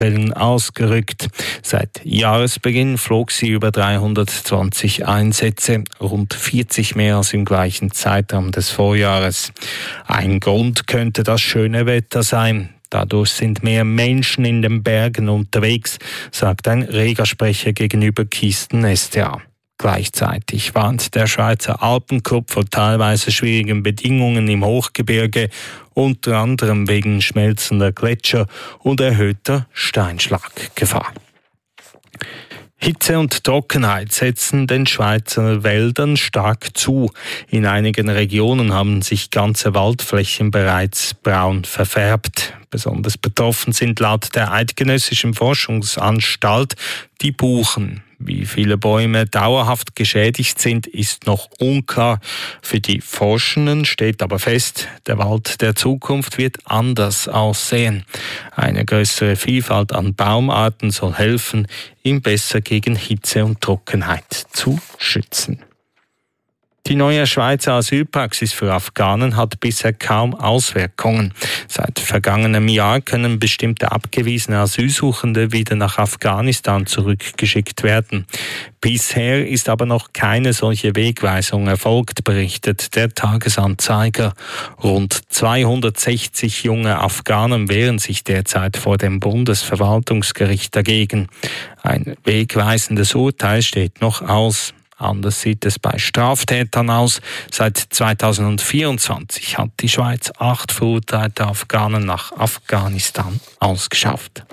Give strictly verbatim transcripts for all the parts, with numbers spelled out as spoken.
Wellen ausgerückt. Seit Jahresbeginn flog sie über dreihundertzwanzig Einsätze, rund vierzig mehr als im gleichen Zeitraum des Vorjahres. Ein Grund könnte das schöne Wetter sein. Dadurch sind mehr Menschen in den Bergen unterwegs, sagt ein Rega-Sprecher gegenüber Kisten S T A. Gleichzeitig warnt der Schweizer Alpenclub vor teilweise schwierigen Bedingungen im Hochgebirge, unter anderem wegen schmelzender Gletscher und erhöhter Steinschlaggefahr. Hitze und Trockenheit setzen den Schweizer Wäldern stark zu. In einigen Regionen haben sich ganze Waldflächen bereits braun verfärbt. Besonders betroffen sind laut der Eidgenössischen Forschungsanstalt die Buchen. Wie viele Bäume dauerhaft geschädigt sind, ist noch unklar. Für die Forschenden steht aber fest, der Wald der Zukunft wird anders aussehen. Eine größere Vielfalt an Baumarten soll helfen, ihn besser gegen Hitze und Trockenheit zu schützen. Die neue Schweizer Asylpraxis für Afghanen hat bisher kaum Auswirkungen. Seit vergangenem Jahr können bestimmte abgewiesene Asylsuchende wieder nach Afghanistan zurückgeschickt werden. Bisher ist aber noch keine solche Wegweisung erfolgt, berichtet der Tagesanzeiger. Rund zweihundertsechzig junge Afghanen wehren sich derzeit vor dem Bundesverwaltungsgericht dagegen. Ein wegweisendes Urteil steht noch aus. Anders sieht es bei Straftätern aus. Seit zweitausendvierundzwanzig hat die Schweiz acht verurteilte Afghanen nach Afghanistan ausgeschafft.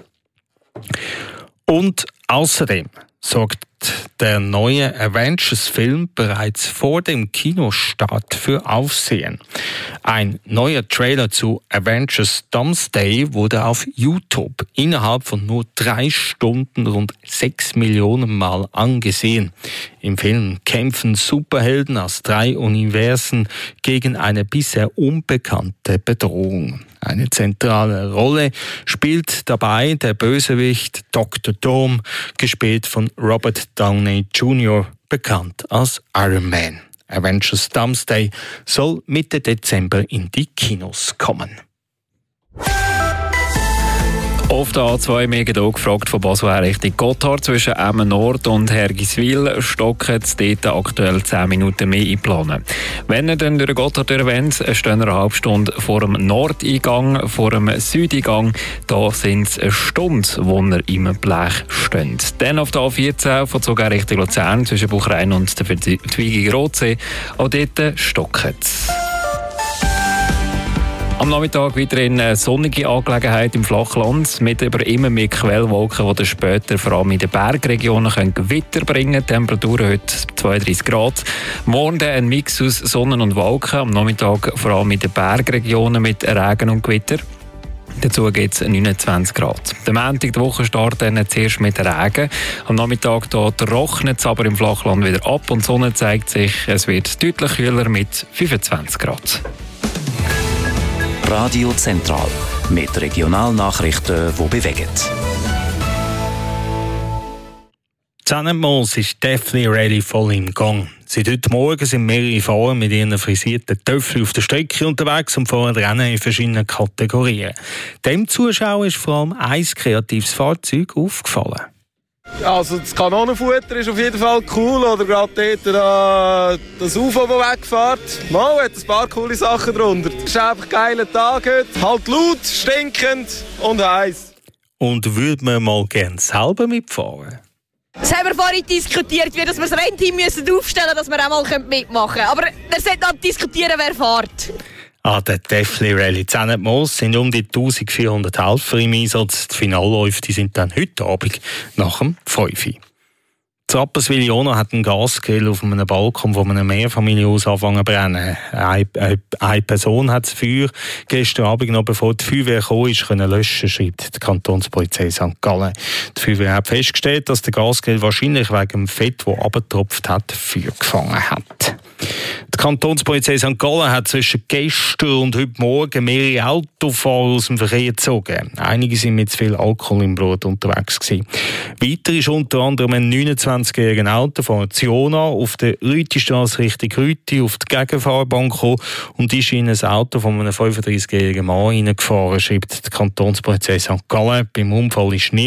Und außerdem sorgt der neue Avengers-Film bereits vor dem Kinostart für Aufsehen. Ein neuer Trailer zu Avengers Doomsday wurde auf YouTube innerhalb von nur drei Stunden rund sechs Millionen Mal angesehen. Im Film kämpfen Superhelden aus drei Universen gegen eine bisher unbekannte Bedrohung. Eine zentrale Rolle spielt dabei der Bösewicht Doktor Doom, gespielt von Robert Downey Junior, bekannt als Iron Man. Avengers Doomsday soll Mitte Dezember in die Kinos kommen. Auf der A zwei Megadog gefragt von Basel her Richtung Gotthard zwischen Emmen Nord und Hergiswil stocken dort aktuell zehn Minuten mehr einplanen. Wenn ihr dann durch Gotthard erwähnt, stehen eine halbe Stunde vor dem Nordeingang, vor dem Südeingang. Da sind es eine Stunde, wo ihr im Blech steht. Dann auf der A vierzehn von sogar Richtung Luzern zwischen Buchrein und der Vertweigung Rotsee. Auch dort stocken es. Am Nachmittag wieder eine sonnige Angelegenheit im Flachland, mit aber immer mehr Quellwolken, die später vor allem in den Bergregionen können Gewitter bringen können. Temperaturen heute zweiunddreißig Grad. Morgen ein Mix aus Sonne und Wolken. Am Nachmittag vor allem in den Bergregionen mit Regen und Gewitter. Dazu gibt es neunundzwanzig Grad. Der Montag, die Woche startet dann zuerst mit Regen. Am Nachmittag trocknet es aber im Flachland wieder ab und die Sonne zeigt sich. Es wird deutlich kühler mit fünfundzwanzig Grad. Radio Zentral mit Regionalnachrichten, die bewegen. Zennenmoos ist Deathly Rally voll im Gang. Seit heute Morgen sind mehrere Fahrer mit ihren frisierten Töpfeln auf der Strecke unterwegs und fahren Rennen in verschiedenen Kategorien. Dem Zuschauer ist vor allem ein kreatives Fahrzeug aufgefallen. Also das Kanonenfutter ist auf jeden Fall cool, oder gerade dort da, das U F O, das wegfährt. Mal hat ein paar coole Sachen drunter. Es ist einfach ein geiler Tag heute. Halt laut, stinkend und heiß. Und würde man mal gerne selber mitfahren? Das haben wir vorhin diskutiert, wie dass wir das Rennteam müssen aufstellen müssen, dass wir auch mal mitmachen können. Aber wir sollten dann diskutieren, wer fährt. An der Deathly Rally Zennenmoos sind um die eintausendvierhundert Helfer im Einsatz. Die Finalläufe die sind dann heute Abend nach dem fünf Uhr. In Rapperswil-Jona hat ein Gasgrill auf einem Balkon von einem Mehrfamilienhaus angefangen zu brennen. Eine, eine, eine Person hat das Feuer gestern Abend, noch bevor die Feuerwehr kam, ist, können löschen, schreibt die Kantonspolizei Sankt Gallen. Die Feuerwehr hat festgestellt, dass der Gasgrill wahrscheinlich wegen dem Fett, das abgetropft hat, Feuer gefangen hat. Die Kantonspolizei Sankt Gallen hat zwischen gestern und heute Morgen mehrere Autofahrer aus dem Verkehr gezogen. Einige sind mit zu viel Alkohol im Blut unterwegs gewesen. Weiter ist unter anderem ein neunundzwanzigjähriger Autofahrer Ziona auf der Rütistrasse Richtung Rüti auf die Gegenfahrbahn gekommen und ist in ein Auto von einem fünfunddreißigjährigen Mann hineingefahren, schreibt die Kantonspolizei Sankt Gallen. Beim Unfall ist